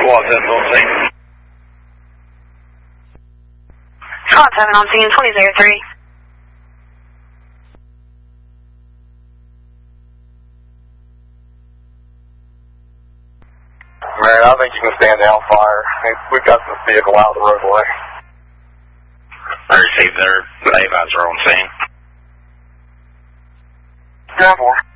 Squad 7 on scene. Squad 7 on scene, 2003. Man, I think you can stand down fire. We've got this vehicle out the roadway. I received their AVIs are on scene. 10-4.